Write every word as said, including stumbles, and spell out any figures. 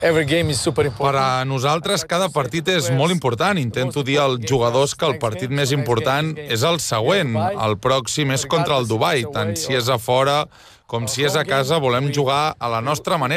Per a nosaltres, cada partit és molt important. Intento dir als jugadors que el partit més important és el següent. El pròxim és contra el Dubai. Tant si és a fora com si és a casa, volem jugar a la nostra manera.